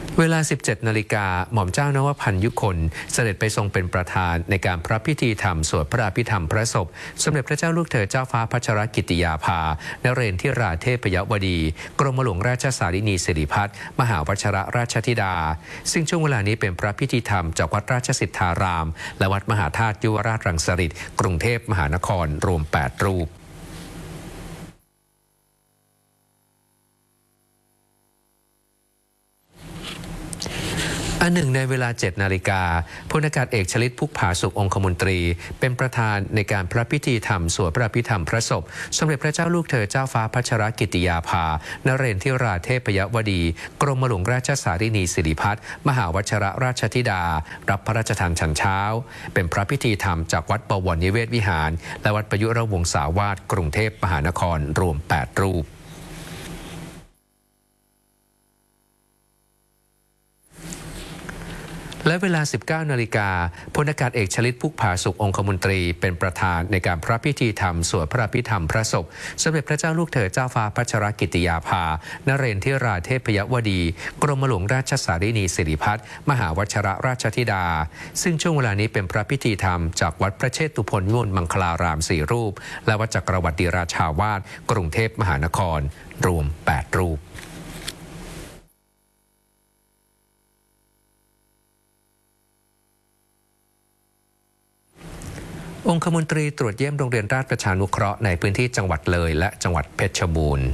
เวลา 17 นาฬิกาหม่อมเจ้านวพันธ์ยุคนเสด็จไปทรงเป็นประธานในการพระพิธีธรรมสวดพระอภิธรรมพระศพสมเด็จพระเจ้าลูกเธอเจ้าฟ้าพัชรกิติยาภานเรนทิราเทพยวดีกรมหลวงราชสารินีสิริพัฒน์มหาวชรราชธิดาซึ่งช่วงเวลานี้เป็นพระพิธีธรรมจากวัดราชสิทธารามและวัดมหาธาตุยุวราชรังสฤษฎ์กรุงเทพมหานครรวม 8 รูปอันหนึ่งในเวลา 7 นาฬิกาพลอากาศเอกชลิตพุกผาสุของคมนตรีเป็นประธานในการพระพิธีธรรมสวดพระอภิธรรมพระศพสมเด็จพระเจ้าลูกเธอเจ้าฟ้าพัชรกิติยาภานเรนทิราเทพยวดีกรมหลวงราชสารินีสิริพัฒน์มหาวชรราชธิดารับพระราชทานฉันเช้าเป็นพระพิธีธรรมจากวัดบวรนิเวศวิหารและวัดประยุรวงศาวาสกรุงเทพมหานครรวม 8 รูปและเวลา 19 นาฬิกาพลอากาศเอกชลิตพุกผาสุของคมนตรีเป็นประธานในการพระพิธีธรรมสวดพระอภิธรรมพระศพสมเด็จพระเจ้าลูกเธอเจ้าฟ้าพัชรกิติยาภานเรนทิราเทพยวดีกรมหลวงราชสารินีสิริพัฒน์มหาวชรราชธิดาซึ่งช่วงเวลานี้เป็นพระพิธีธรรมจากวัดพระเชตุพนวิมลมังคลาราม 4 รูปและวัดจักรวรรดิราชาวาสกรุงเทพมหานครรวม 8 รูปองคมนตรีตรวจเยี่ยมโรงเรียนราชประชานุเคราะห์ในพื้นที่จังหวัดเลยและจังหวัดเพชรบูรณ์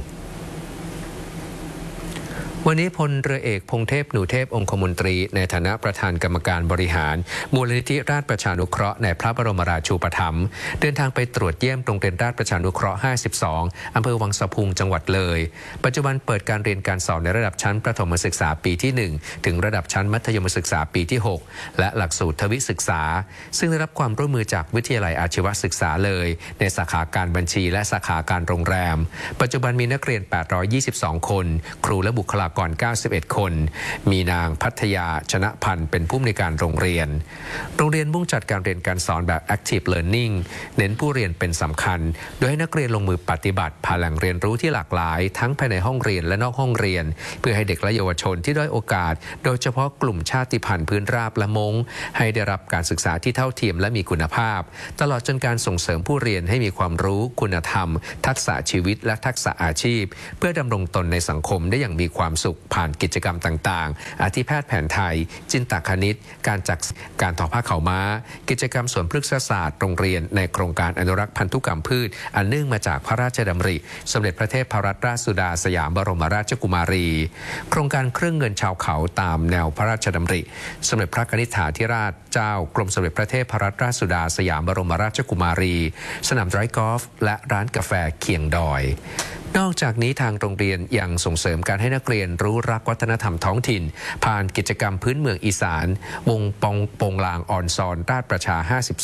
วันนี้พลเรือเอกพงเทพหนูเทพองคมนตรีในฐานะประธานกรรมการบริหารมูลนิธิราชประชานุเคราะห์ในพระบรมราชูปถัมภ์เดินทางไปตรวจเยี่ยมโรงเรียนราชประชานุเคราะห์ 52 อำเภอวังสะพุงจังหวัดเลยปัจจุบันเปิดการเรียนการสอนในระดับชั้นประถมศึกษาปีที่ 1 ถึงระดับชั้นมัธยมศึกษาปีที่ 6 และหลักสูตรทวิศึกษาซึ่งได้รับความร่วมมือจากวิทยาลัยอาชีวศึกษาเลยในสาขาการบัญชีและสาขาการโรงแรมปัจจุบันมีนักเรียน 822 คนครูและบุคลากร 91 คนมีนางพัทยาชนะพันธ์เป็นผู้อำนวยการโรงเรียนมุ่งจัดการเรียนการสอนแบบ Active Learning เน้นผู้เรียนเป็นสำคัญโดยให้นักเรียนลงมือปฏิบัติผ่านแหล่งเรียนรู้ที่หลากหลายทั้งภายในห้องเรียนและนอกห้องเรียนเพื่อให้เด็กและเยาวชนที่ด้อยโอกาสโดยเฉพาะกลุ่มชาติพันธุ์พื้นราบและมงให้ได้รับการศึกษาที่เท่าเทียมและมีคุณภาพตลอดจนการส่งเสริมผู้เรียนให้มีความรู้คุณธรรมทักษะชีวิตและทักษะอาชีพเพื่อดำรงตนในสังคมได้อย่างมีความสุขผ่านกิจกรรมต่างๆอาทิแพทย์แผนไทยจินตคณิตการจักการทอผ้าขาวม้ากิจกรรมสวนพฤกษศาสตร์โรงเรียนในโครงการอนุรักษ์พันธุกรรมพืชอันเนื่องมาจากพระราชดำริสมเด็จพระเทพรัตนราชสุดาสยามบรมราชกุมารีโครงการเครื่องเงินชาวเขาตามแนวพระราชดำริสมเด็จพระนิธิฐาธิราชเจ้ากรมสมเด็จพระเทพรัตนราชสุดาสยามบรมราชกุมารีสนามไดร์กอล์ฟและร้านกาแฟเคียงดอยนอกจากนี้ทางโรงเรียนยังส่งเสริมการให้นักเรียนรู้รักวัฒนธรรมท้องถิ่นผ่านกิจกรรมพื้นเมืองอีสานวงปงลางออนซอนราชประชา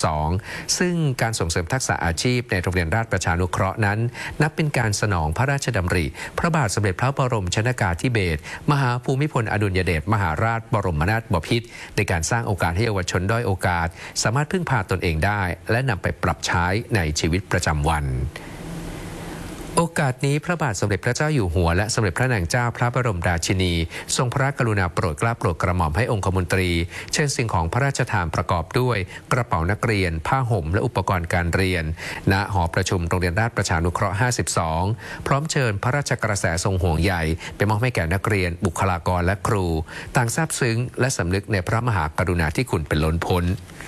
52ซึ่งการส่งเสริมทักษะอาชีพในโรงเรียนราชประชานุเคราะห์นั้นนับเป็นการสนองพระราชดำริพระบาทสมเด็จพระบรมชนกาธิเบศรมหาภูมิพลอดุลยเดชมหาราชบรมนาถบพิตรในการสร้างโอกาสให้เยาวชนด้อยโอกาสสามารถพึ่งพาตนเองได้และนำไปปรับใช้ในชีวิตประจำวันโอกาสนี้พระบาทสมเด็จพระเจ้าอยู่หัวและสมเด็จพระนางเจ้าพระบรมราชินีทรงพระกรุณาโปรดเกล้าโปรดกระหม่อมให้องคมนตรีเชิญสิ่งของพระราชทานประกอบด้วยกระเป๋านักเรียนผ้าห่มและอุปกรณ์การเรียนณหอประชุมโรงเรียนราชประชานุเคราะห์ 52พร้อมเชิญพระราชกระแสทรงห่วงใยไปมอบให้แก่นักเรียนบุคลากรและครูต่างซาบซึ้งและสำนึกในพระมหากรุณาธิคุณเป็นล้นพ้น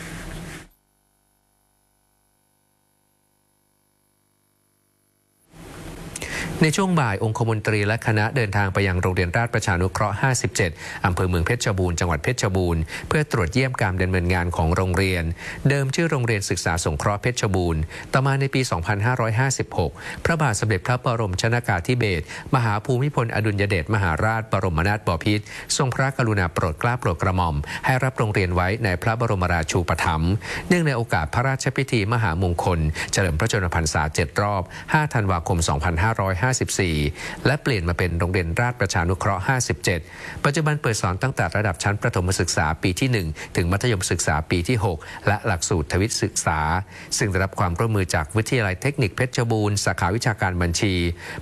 ในช่วงบ่ายองคมนตรีและคณะเดินทางไปยังโรงเรียนราชประชานุเคราะห์ 57 อำเภอเมืองเพชรบูรณ์จังหวัดเพชรบูรณ์เพื่อตรวจเยี่ยมการดำเนินงานของโรงเรียนเดิมชื่อโรงเรียนศึกษาสงเคราะห์เพชรบูรณ์ต่อมาในปี 2556 พระบาทสมเด็จพระบรมชนกาธิเบศรมหาภูมิพลอดุลยเดชมหาราชบรมนาถบพิตรทรงพระกรุณาโปรดเกล้าโปรดกระหม่อมให้รับโรงเรียนไว้ในพระบรมราชูปถัมภ์เนื่องในโอกาสพระราชพิธีมหามงคลเฉลิมพระชนมพรรษา 7 รอบ 5 ธันวาคม 2554และเปลี่ยนมาเป็นโรงเรียนราชประชานุเคราะห์ 57ปัจจุบันเปิดสอนตั้งแต่ระดับชั้นประถมศึกษาปีที่ 1 ถึงมัธยมศึกษาปีที่ 6 และหลักสูตรทวิศึกษาซึ่งได้รับความร่วมมือจากวิทยาลัยเทคนิคเพชรบูรณ์สาขาวิชาการบัญชี